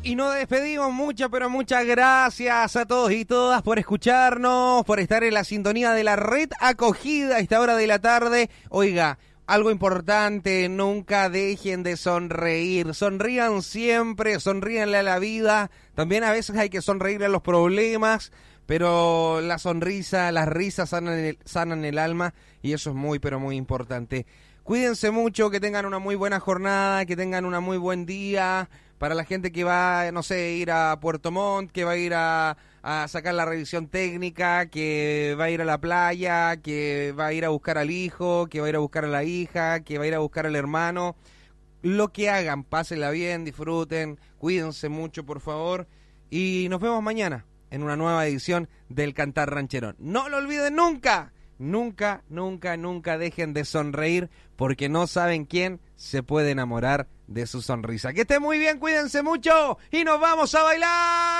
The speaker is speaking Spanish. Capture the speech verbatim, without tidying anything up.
Y nos despedimos, muchas, pero muchas gracias a todos y todas por escucharnos, por estar en la sintonía de la red acogida a esta hora de la tarde. Oiga, algo importante, nunca dejen de sonreír, sonrían siempre, sonríanle a la vida. También a veces hay que sonreírle a los problemas, pero la sonrisa, las risas sanan el, sanan el alma y eso es muy, pero muy importante. Cuídense mucho, que tengan una muy buena jornada, que tengan un muy buen día. Para la gente que va, no sé, ir a Puerto Montt, que va a ir a, a sacar la revisión técnica, que va a ir a la playa, que va a ir a buscar al hijo, que va a ir a buscar a la hija, que va a ir a buscar al hermano. Lo que hagan, pásenla bien, disfruten, cuídense mucho, por favor. Y nos vemos mañana en una nueva edición del Cantar Rancherón. ¡No lo olviden nunca! Nunca, nunca, nunca dejen de sonreír porque no saben quién se puede enamorar de su sonrisa. Que estén muy bien, cuídense mucho y nos vamos a bailar.